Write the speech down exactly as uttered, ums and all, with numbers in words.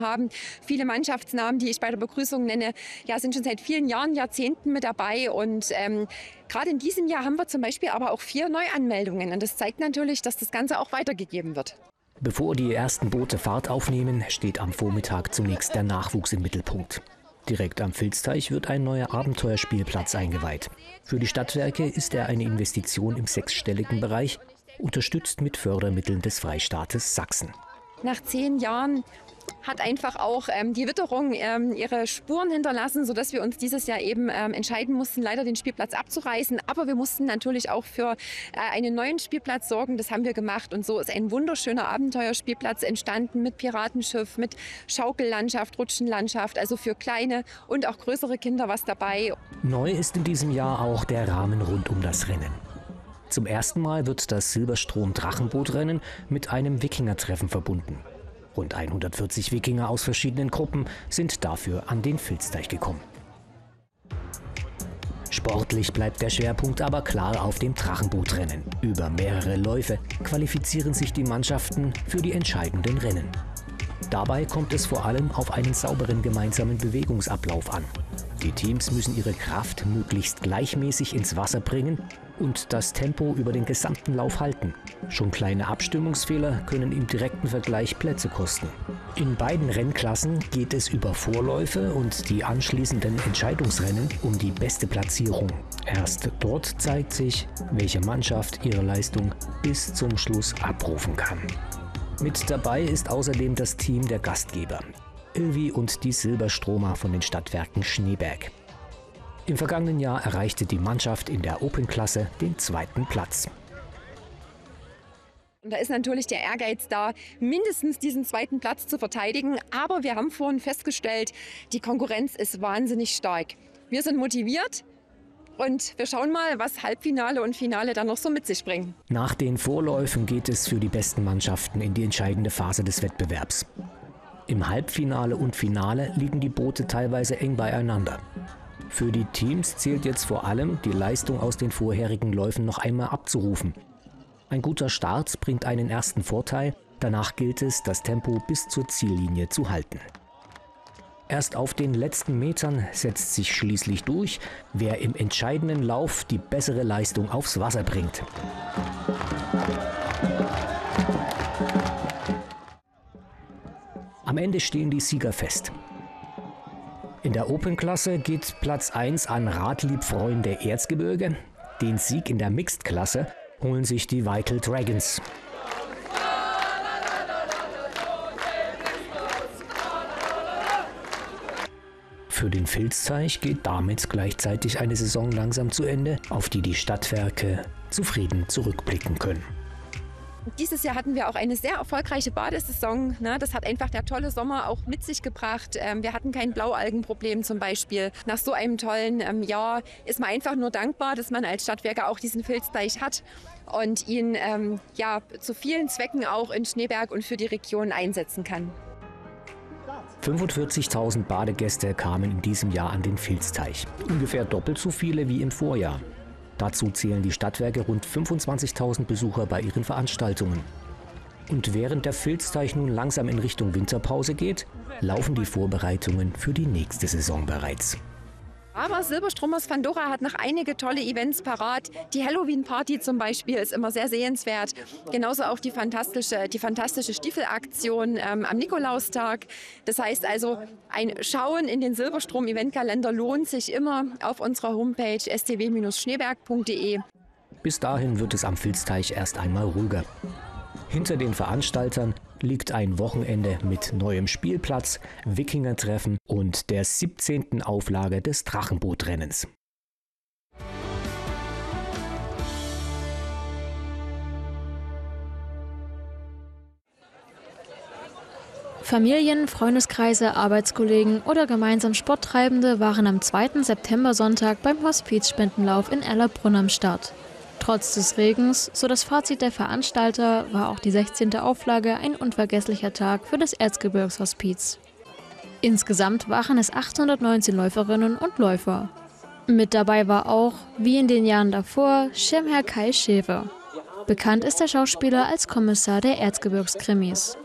haben. Viele Mannschaftsnamen, die ich bei der Begrüßung nenne, ja, sind schon seit vielen Jahren, Jahrzehnten mit dabei. Und ähm, gerade in diesem Jahr haben wir zum Beispiel aber auch vier Neuanmeldungen. Und das zeigt natürlich, dass das Ganze auch weitergegeben wird. Bevor die ersten Boote Fahrt aufnehmen, steht am Vormittag zunächst der Nachwuchs im Mittelpunkt. Direkt am Vilsteich wird ein neuer Abenteuerspielplatz eingeweiht. Für die Stadtwerke ist er eine Investition im sechsstelligen Bereich, unterstützt mit Fördermitteln des Freistaates Sachsen. Nach zehn Jahren hat einfach auch ähm, die Witterung ähm, ihre Spuren hinterlassen, sodass wir uns dieses Jahr eben ähm, entscheiden mussten, leider den Spielplatz abzureißen. Aber wir mussten natürlich auch für äh, einen neuen Spielplatz sorgen. Das haben wir gemacht. Und so ist ein wunderschöner Abenteuerspielplatz entstanden mit Piratenschiff, mit Schaukellandschaft, Rutschenlandschaft. Also für kleine und auch größere Kinder was dabei. Neu ist in diesem Jahr auch der Rahmen rund um das Rennen. Zum ersten Mal wird das Silberstrom-Drachenbootrennen mit einem Wikingertreffen verbunden. Rund hundertvierzig Wikinger aus verschiedenen Gruppen sind dafür an den Vilsteich gekommen. Sportlich bleibt der Schwerpunkt aber klar auf dem Drachenbootrennen. Über mehrere Läufe qualifizieren sich die Mannschaften für die entscheidenden Rennen. Dabei kommt es vor allem auf einen sauberen gemeinsamen Bewegungsablauf an. Die Teams müssen ihre Kraft möglichst gleichmäßig ins Wasser bringen und das Tempo über den gesamten Lauf halten. Schon kleine Abstimmungsfehler können im direkten Vergleich Plätze kosten. In beiden Rennklassen geht es über Vorläufe und die anschließenden Entscheidungsrennen um die beste Platzierung. Erst dort zeigt sich, welche Mannschaft ihre Leistung bis zum Schluss abrufen kann. Mit dabei ist außerdem das Team der Gastgeber, Ilvi und die Silberstromer von den Stadtwerken Schneeberg. Im vergangenen Jahr erreichte die Mannschaft in der Open-Klasse den zweiten Platz. Und da ist natürlich der Ehrgeiz da, mindestens diesen zweiten Platz zu verteidigen. Aber wir haben vorhin festgestellt, die Konkurrenz ist wahnsinnig stark. Wir sind motiviert. Und wir schauen mal, was Halbfinale und Finale dann noch so mit sich bringen. Nach den Vorläufen geht es für die besten Mannschaften in die entscheidende Phase des Wettbewerbs. Im Halbfinale und Finale liegen die Boote teilweise eng beieinander. Für die Teams zählt jetzt vor allem, die Leistung aus den vorherigen Läufen noch einmal abzurufen. Ein guter Start bringt einen ersten Vorteil, danach gilt es, das Tempo bis zur Ziellinie zu halten. Erst auf den letzten Metern setzt sich schließlich durch, wer im entscheidenden Lauf die bessere Leistung aufs Wasser bringt. Am Ende stehen die Sieger fest. In der Open-Klasse geht Platz eins an Radlieb-Freunde Erzgebirge. Den Sieg in der Mixed-Klasse holen sich die Vital Dragons. Für den Vilsteich geht damit gleichzeitig eine Saison langsam zu Ende, auf die die Stadtwerke zufrieden zurückblicken können. Dieses Jahr hatten wir auch eine sehr erfolgreiche Badesaison. Das hat einfach der tolle Sommer auch mit sich gebracht. Wir hatten kein Blaualgenproblem zum Beispiel. Nach so einem tollen Jahr ist man einfach nur dankbar, dass man als Stadtwerke auch diesen Vilsteich hat und ihn ja, zu vielen Zwecken auch in Schneeberg und für die Region einsetzen kann. fünfundvierzigtausend Badegäste kamen in diesem Jahr an den Vilsteich. Ungefähr doppelt so viele wie im Vorjahr. Dazu zählen die Stadtwerke rund fünfundzwanzigtausend Besucher bei ihren Veranstaltungen. Und während der Vilsteich nun langsam in Richtung Winterpause geht, laufen die Vorbereitungen für die nächste Saison bereits. Aber Silberstromers Fandora hat noch einige tolle Events parat. Die Halloween-Party zum Beispiel ist immer sehr sehenswert. Genauso auch die fantastische, die fantastische Stiefelaktion ähm, am Nikolaustag. Das heißt also, ein Schauen in den Silberstrom-Eventkalender lohnt sich immer auf unserer Homepage s t w Bindestrich schneeberg punkt de. Bis dahin wird es am Vilsteich erst einmal ruhiger. Hinter den Veranstaltern liegt ein Wochenende mit neuem Spielplatz, Wikingertreffen und der siebzehnten Auflage des Drachenbootrennens. Familien, Freundeskreise, Arbeitskollegen oder gemeinsam Sporttreibende waren am zweiten September-Sonntag beim Hospizspendenlauf in Ellerbrunn am Start. Trotz des Regens, so das Fazit der Veranstalter, war auch die sechzehnte Auflage ein unvergesslicher Tag für das Erzgebirgshospiz. Insgesamt waren es achthundertneunzehn Läuferinnen und Läufer. Mit dabei war auch, wie in den Jahren davor, Schirmherr Kai Schewe. Bekannt ist der Schauspieler als Kommissar der Erzgebirgskrimis.